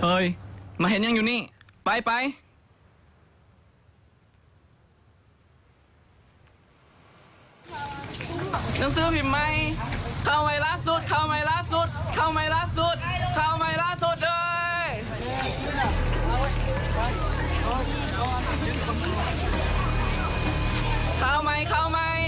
เฮ้ยมาเห็นยังอยู่นี่ไปหนังสือพิมพ์ไหม